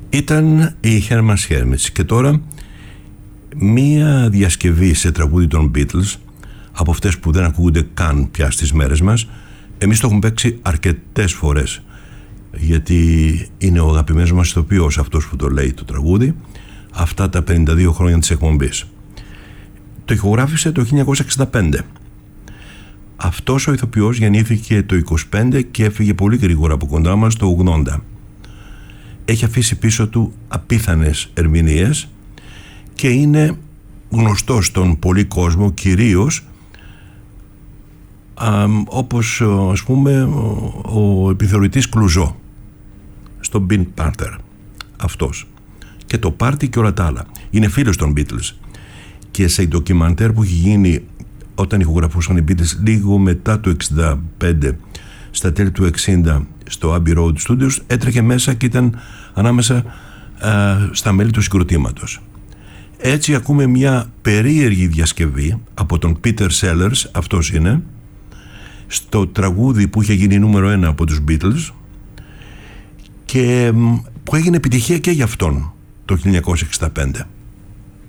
Ήταν η Herman's Hermits. Και τώρα μία διασκευή σε τραγούδι των Beatles, από αυτές που δεν ακούγονται καν πια στις μέρες μας. Εμείς το έχουμε παίξει αρκετές φορές, γιατί είναι ο αγαπημένος μας ηθοποιός αυτός που το λέει το τραγούδι αυτά τα 52 χρόνια της εκπομπής. Το ηχογράφησε το 1965. Αυτός ο ηθοποιός γεννήθηκε το 25 και έφυγε πολύ γρήγορα από κοντά μας το 80. Έχει αφήσει πίσω του απίθανες ερμηνείες και είναι γνωστός στον πολύ κόσμο, κυρίως όπως ας πούμε ο επιθεωρητής Κλουζό στο Pink Panther, αυτός, και το Πάρτι και όλα τα άλλα. Είναι φίλος των Beatles και σε ντοκιμαντέρ που έχει γίνει όταν ηχογραφούσαν οι Beatles λίγο μετά το 65, στα τέλη του 60, στο Abbey Road Studios, έτρεχε μέσα και ήταν ανάμεσα στα μέλη του συγκροτήματος. Έτσι ακούμε μια περίεργη διασκευή από τον Peter Sellers, αυτός είναι, στο τραγούδι που είχε γίνει νούμερο 1 από τους Beatles και που έγινε επιτυχία και για αυτόν το 1965.